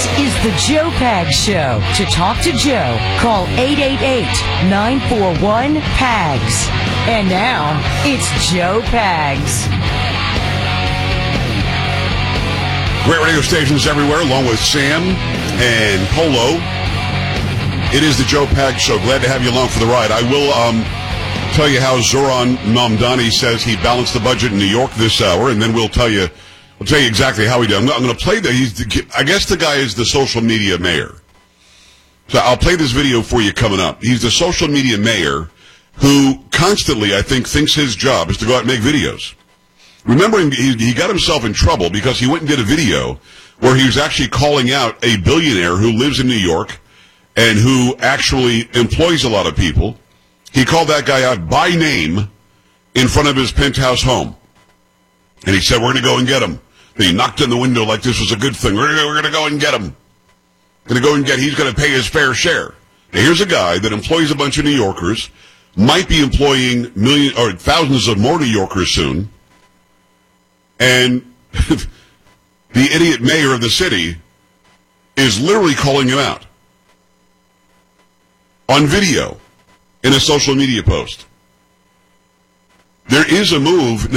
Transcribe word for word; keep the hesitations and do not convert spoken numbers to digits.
This is the Joe Pags Show. To talk to Joe, call eight eight eight, nine four one, P A G S. And now, it's Joe Pags. Great radio stations everywhere, along with Sam and Polo. It is the Joe Pags Show. Glad to have you along for the ride. I will um, tell you how Zoran Mamdani says he balanced the budget in New York this hour, and then we'll tell you we'll tell you exactly how he did. I'm, I'm going to play the, he's the, I guess the guy is the social media mayor. So I'll play this video for you coming up. He's the social media mayor who constantly, I think, thinks his job is to go out and make videos. Remember, he, he got himself in trouble because he went and did a video where he was actually calling out a billionaire who lives in New York and who actually employs a lot of people. He called that guy out by name in front of his penthouse home. And he said, we're going to go and get him. And he knocked on the window like this was a good thing. We're going to go and get him. Going to go and get, he's going to pay his fair share. Now, here's a guy that employs a bunch of New Yorkers, might be employing million or thousands of more New Yorkers soon. And the idiot mayor of the city is literally calling him out on video in a social media post. There is a move